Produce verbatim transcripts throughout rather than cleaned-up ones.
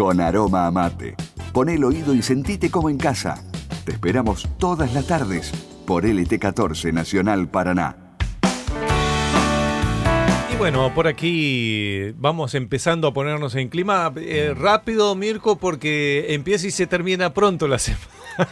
con aroma a mate. Poné el oído y sentite como en casa. Te esperamos todas las tardes por L T catorce Nacional Paraná. Y bueno, por aquí vamos empezando a ponernos en clima eh, rápido, Mirko, porque empieza y se termina pronto la semana.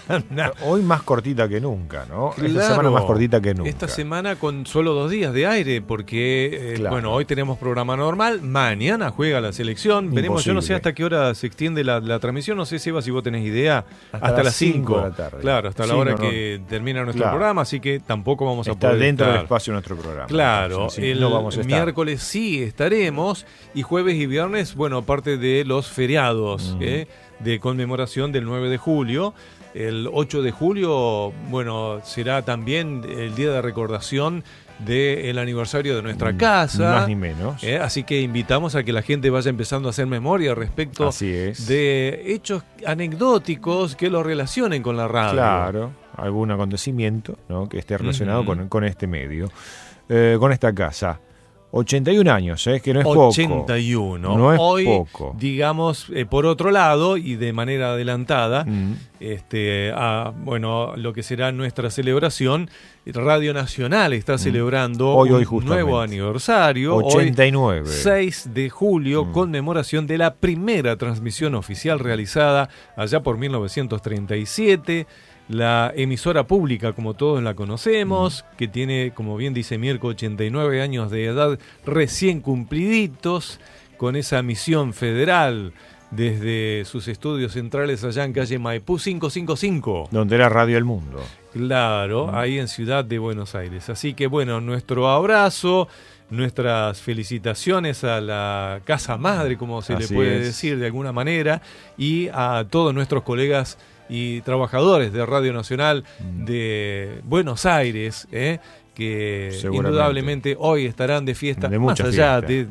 Hoy más cortita que nunca, ¿no? Claro, esta semana más cortita que nunca. Esta semana con solo dos días de aire, porque, eh, Claro. bueno, hoy tenemos programa normal, mañana juega la selección, veremos, yo no sé Imposible. hasta qué hora se extiende la, la transmisión, no sé, Seba, si vos tenés idea, hasta, Hasta las las cinco cinco de la tarde. Claro, hasta la Sí, hora no, no. que termina nuestro Claro. programa, así que tampoco vamos a Está poder dentro estar. del espacio de nuestro programa. Claro, Entonces, sí, el no vamos a estar. miércoles sí estaremos y jueves y viernes, bueno, aparte de los feriados Mm. ¿eh? de conmemoración del nueve de julio, el ocho de julio, bueno, será también el día de recordación del aniversario de nuestra Mm, casa. Más ni menos. ¿eh? Así que invitamos a que la gente vaya empezando a hacer memoria respecto Así es. de hechos anecdóticos que lo relacionen con la radio. Claro, algún acontecimiento, ¿no?, que esté relacionado Ujú. con, con este medio, eh, con esta casa. ochenta y un años, ¿eh? Que no es poco. ochenta y uno. No es Hoy, poco. digamos, eh, por otro lado, y de manera adelantada, Mm. este, a, bueno, lo que será nuestra celebración, Radio Nacional está celebrando Hoy, un hoy, justamente. nuevo aniversario. ochenta y nueve. Hoy, seis de julio, Mm. conmemoración de la primera transmisión oficial realizada allá por mil novecientos treinta y siete. La emisora pública, como todos la conocemos, que tiene, como bien dice Mirko, ochenta y nueve años de edad recién cumpliditos, con esa misión federal desde sus estudios centrales allá en calle Maipú cinco cinco cinco. Donde era Radio El Mundo. Claro, ahí en Ciudad de Buenos Aires. Así que bueno, nuestro abrazo, nuestras felicitaciones a la Casa Madre, como se Así le puede es. decir de alguna manera, y a todos nuestros colegas y trabajadores de Radio Nacional Mm. de Buenos Aires, ¿eh? que Seguramente. indudablemente hoy estarán de fiesta, De más mucha allá fiesta. de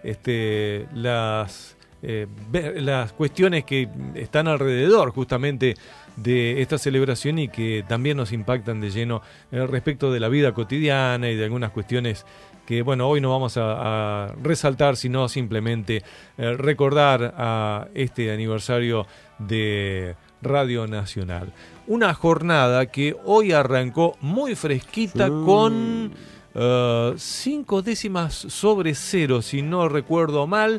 este, las, eh, ve- las cuestiones que están alrededor justamente de esta celebración y que también nos impactan de lleno eh, respecto de la vida cotidiana y de algunas cuestiones que, bueno, hoy no vamos a, a resaltar, sino simplemente eh, recordar a este aniversario de Radio Nacional. Una jornada que hoy arrancó muy fresquita Sí. con eh, cinco décimas sobre cero, si no recuerdo mal,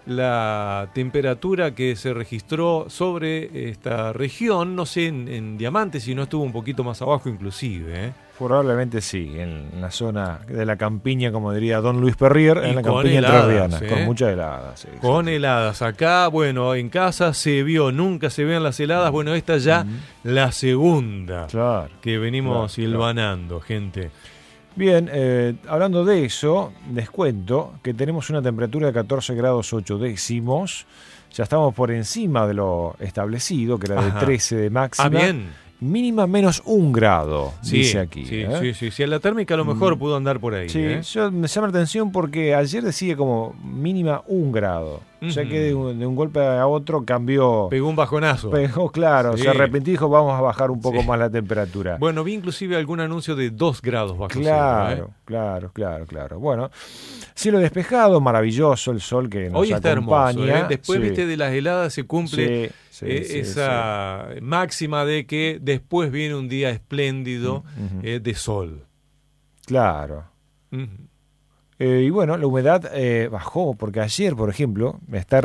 la temperatura que se registró sobre esta región, no sé en, en Diamantes, si no estuvo un poquito más abajo inclusive, ¿eh? Probablemente sí, en la zona de la campiña, como diría don Luis Perrier, Y en la con campiña heladas, entrerriana, ¿eh? con muchas heladas. Sí, Con sí, sí. heladas. Acá, bueno, en casa se vio, nunca se vean las heladas. Bueno, esta ya la segunda Claro. que venimos claro, hilvanando, gente. Bien, eh, hablando de eso, les cuento que tenemos una temperatura de catorce grados ocho décimos. Ya estamos por encima de lo establecido, que era de Ajá. trece de máxima. Ah, bien. Mínima menos un grado, Sí, dice aquí. sí, ¿eh? sí, sí, sí. La térmica a lo mejor Mm. pudo andar por ahí. Sí, ¿eh? yo, me llama la atención porque ayer decía como mínima un grado. O sea Ujú. que de un, de un golpe a otro cambió. Pegó un bajonazo. Pegó, claro, Sí. se arrepintió y dijo vamos a bajar un poco Sí. más la temperatura. Bueno, vi inclusive algún anuncio de dos grados bajo Claro, cero. ¿eh? claro, claro, claro. Bueno, cielo despejado, maravilloso el sol que nos Hoy está hermoso. acompaña. ¿eh? Después, Sí, viste, de las heladas se cumple sí, sí, eh, sí, esa máxima de que después viene un día espléndido Mm, ujú. eh, de sol. sí. Claro. Ujú. Eh, y bueno, la humedad eh, bajó, porque ayer, por ejemplo, estar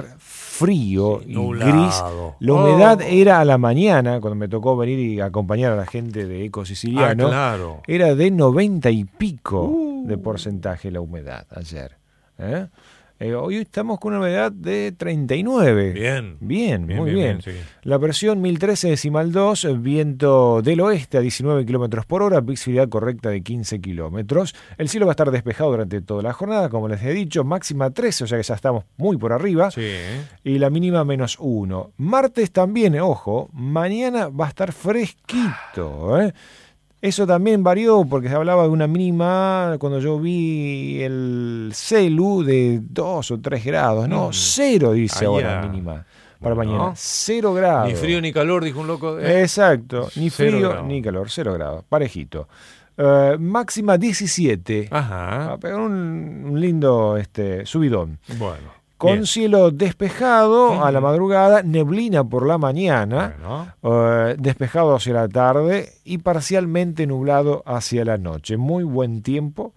frío Sí, y nublado. gris, la Oh. humedad era a la mañana, cuando me tocó venir y acompañar a la gente de Eco Ah, Siciliano, claro. era de noventa y pico Uh. de porcentaje la humedad ayer. ¿eh? Eh, hoy estamos con una humedad de treinta y nueve. Bien. Bien, Bien, muy bien, bien. bien, sí. La presión mil trece decimal dos, viento del oeste a diecinueve kilómetros por hora, visibilidad correcta de quince kilómetros. El cielo va a estar despejado durante toda la jornada, como les he dicho, máxima trece, o sea que ya estamos muy por arriba, Sí, ¿eh? y la mínima menos uno. Martes también, eh, ojo, mañana va a estar fresquito, ¿eh? Eso también varió porque se hablaba de una mínima cuando yo vi el celu de dos o tres grados. No, Mm. cero dice Ah, ahora ya. mínima para Bueno. mañana. Cero grados. Ni frío ni calor, dijo un loco. ¿eh? Exacto, ni Cero frío grados. ni calor, cero grados, parejito. Eh, máxima diecisiete. Ajá. Va a pegar un, un lindo este, subidón. Bueno. Con Bien. cielo despejado Uh-huh. a la madrugada, neblina por la mañana, Bueno. eh, despejado hacia la tarde y parcialmente nublado hacia la noche. Muy buen tiempo,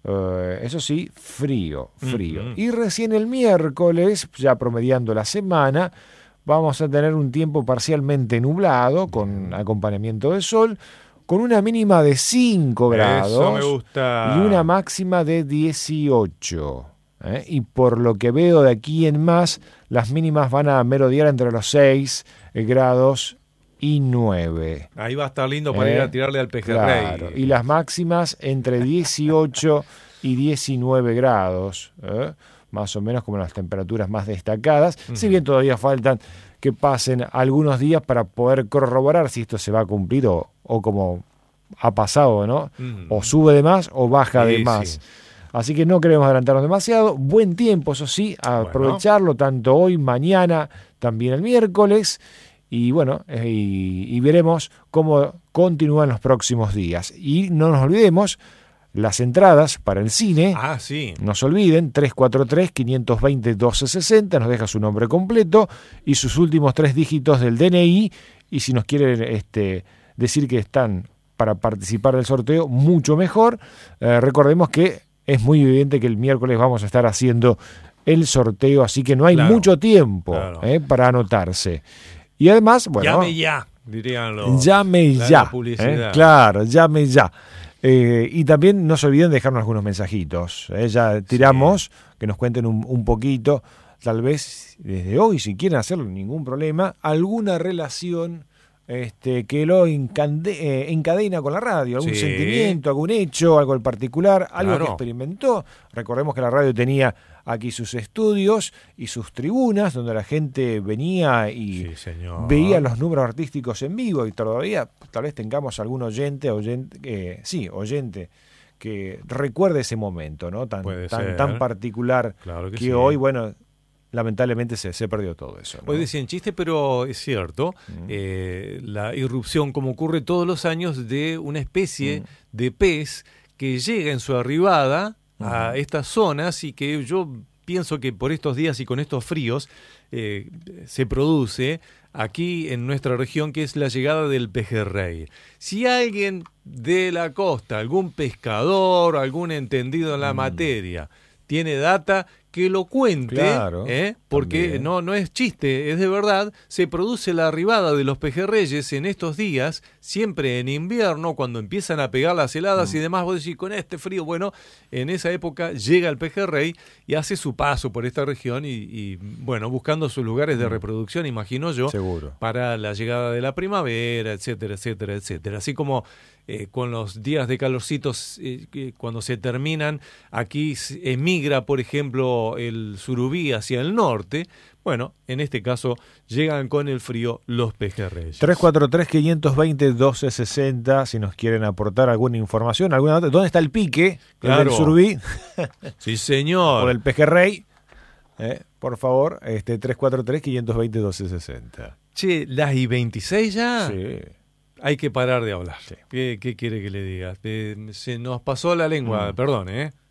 eh, eso sí, frío, frío. Uh-huh. Y recién el miércoles, ya promediando la semana, vamos a tener un tiempo parcialmente nublado, con acompañamiento de sol, con una mínima de cinco grados Eso me gusta. y una máxima de dieciocho. ¿eh? Y por lo que veo de aquí en más, las mínimas van a merodear entre los seis grados y nueve. Ahí va a estar lindo para ¿Eh? ir a tirarle al pejerrey. Claro. Y las máximas entre dieciocho y diecinueve grados, ¿eh? más o menos como las temperaturas más destacadas, uh-huh. si bien todavía faltan que pasen algunos días para poder corroborar si esto se va a cumplir o, o como ha pasado, ¿no? Uh-huh. O sube de más o baja sí, de más. Sí. Así que no queremos adelantarnos demasiado. Buen tiempo, eso sí, a bueno. aprovecharlo tanto hoy, mañana, también el miércoles. Y bueno, eh, y, y veremos cómo continúan los próximos días. Y no nos olvidemos, las entradas para el cine, ah, sí. no se olviden, tres cuatro tres, cinco dos cero, uno dos seis cero, nos deja su nombre completo y sus últimos tres dígitos del D N I, y si nos quieren este, decir que están para participar del sorteo, mucho mejor. Eh, recordemos que es muy evidente que el miércoles vamos a estar haciendo el sorteo, así que no hay claro, mucho tiempo claro. eh, para anotarse. Y además, bueno... Llame ya, dirían los... Llame la, ya. La publicidad. Eh, claro, llame ya. Eh, y también no se olviden de dejarnos algunos mensajitos. Eh, ya tiramos, sí. que nos cuenten un, un poquito, tal vez desde hoy, si quieren hacerlo, ningún problema, alguna relación este, que lo encande, eh, encadena con la radio, algún sí. sentimiento, algún hecho, algo en particular, algo claro. que experimentó. Recordemos que la radio tenía aquí sus estudios y sus tribunas, donde la gente venía y sí, veía los números artísticos en vivo, y todavía tal vez tengamos algún oyente, oyente eh, sí, oyente, que recuerde ese momento, ¿no? Tan, tan, tan particular claro que, que sí. hoy, bueno, lamentablemente se, se perdió todo eso, ¿no? Hoy decían chiste, pero es cierto, mm. eh, la irrupción, como ocurre todos los años, de una especie mm. de pez que llega en su arribada a estas zonas y que yo pienso que por estos días y con estos fríos eh, se produce aquí en nuestra región, que es la llegada del pejerrey. Si alguien de la costa, algún pescador, algún entendido en la mm. materia, tiene data, que lo cuente, claro, ¿eh? porque no, no es chiste, es de verdad. Se produce la arribada de los pejerreyes en estos días, siempre en invierno, cuando empiezan a pegar las heladas mm. y demás. Vos decís, con este frío, bueno, en esa época llega el pejerrey y hace su paso por esta región y, y bueno, buscando sus lugares de reproducción, imagino yo, seguro, para la llegada de la primavera, etcétera, etcétera, etcétera. Así como eh, con los días de calorcitos, eh, que cuando se terminan, aquí emigra, por ejemplo, el surubí hacia el norte. Bueno, en este caso llegan con el frío los pejerreyes. tres cuatro tres, cinco dos cero, doce sesenta, si nos quieren aportar alguna información, alguna nota. ¿Dónde está el pique? Claro. ¿El del surubí? Sí, señor. O del pejerrey. Eh, por favor, este tres cuatro tres, cinco dos cero, doce sesenta. Che, las y veintiséis ya. Sí. Hay que parar de hablar. Sí. ¿Qué, qué quiere que le diga? Eh, se nos pasó la lengua, mm. perdón, ¿eh?